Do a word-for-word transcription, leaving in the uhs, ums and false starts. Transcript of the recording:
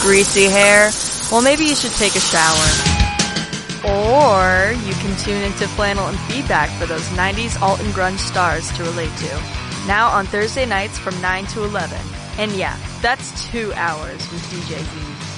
Greasy hair? Well, maybe you should take a shower. Or you can tune into Flannel and Feedback for those nineties alt and grunge stars to relate to. Now on Thursday nights from nine to eleven. And yeah, that's two hours with D J Z.